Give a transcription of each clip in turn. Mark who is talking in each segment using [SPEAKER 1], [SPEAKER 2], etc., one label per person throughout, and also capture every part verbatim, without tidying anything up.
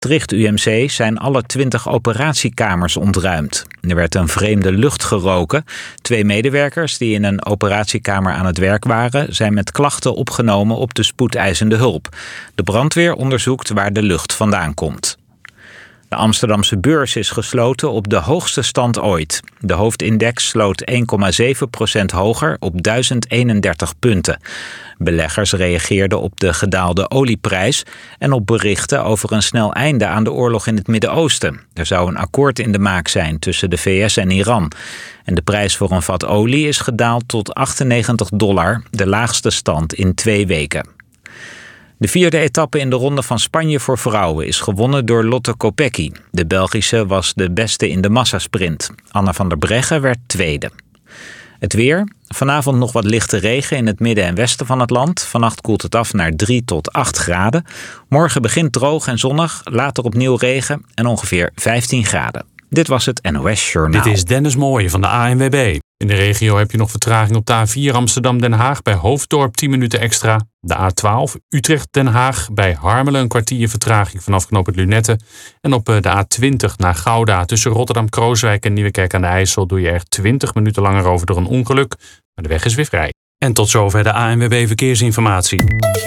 [SPEAKER 1] Maastricht U M C zijn alle twintig operatiekamers ontruimd. Er werd een vreemde lucht geroken. Twee medewerkers die in een operatiekamer aan het werk waren, zijn met klachten opgenomen op de spoedeisende hulp. De brandweer onderzoekt waar de lucht vandaan komt. De Amsterdamse beurs is gesloten op de hoogste stand ooit. De hoofdindex sloot één komma zeven procent hoger op duizend eenendertig punten. Beleggers reageerden op de gedaalde olieprijs en op berichten over een snel einde aan de oorlog in het Midden-Oosten. Er zou een akkoord in de maak zijn tussen de V S en Iran. En de prijs voor een vat olie is gedaald tot achtennegentig dollar, de laagste stand in twee weken. De vierde etappe in de Ronde van Spanje voor vrouwen is gewonnen door Lotte Kopecky. De Belgische was de beste in de massasprint. Anna van der Breggen werd tweede. Het weer. Vanavond nog wat lichte regen in het midden en westen van het land. Vannacht koelt het af naar drie tot acht graden. Morgen begint droog en zonnig, later opnieuw regen en ongeveer vijftien graden. Dit was het N O S Journaal.
[SPEAKER 2] Dit is Dennis Mooij van de A N W B. In de regio heb je nog vertraging op de A vier Amsterdam-Den Haag bij Hoofddorp tien minuten extra. De A twaalf Utrecht-Den Haag bij Harmelen een kwartier vertraging vanaf knooppunt Lunetten. En op de A twintig naar Gouda tussen Rotterdam-Krooswijk en Nieuwekerk aan de IJssel doe je er twintig minuten langer over door een ongeluk. Maar de weg is weer vrij. En tot zover de A N W B Verkeersinformatie.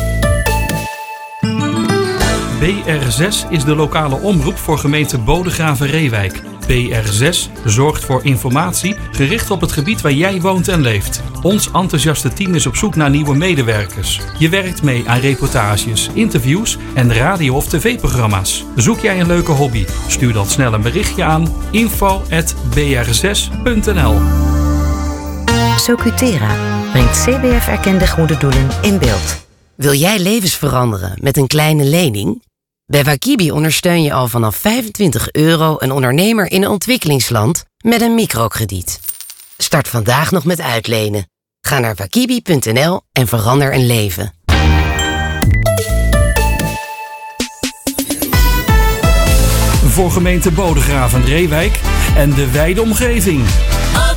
[SPEAKER 3] B R zes is de lokale omroep voor gemeente Bodegraven-Reewijk. B R zes zorgt voor informatie gericht op het gebied waar jij woont en leeft. Ons enthousiaste team is op zoek naar nieuwe medewerkers. Je werkt mee aan reportages, interviews en radio- of tv-programma's. Zoek jij een leuke hobby? Stuur dan snel een berichtje aan info at b r zes punt n l.
[SPEAKER 4] Socutera brengt C B F-erkende goede doelen in beeld.
[SPEAKER 5] Wil jij levens veranderen met een kleine lening? Bij Wakibi ondersteun je al vanaf vijfentwintig euro een ondernemer in een ontwikkelingsland met een microkrediet. Start vandaag nog met uitlenen. Ga naar wakibi punt n l en verander een leven.
[SPEAKER 3] Voor gemeente Bodegraven-Reewijk en de wijde omgeving.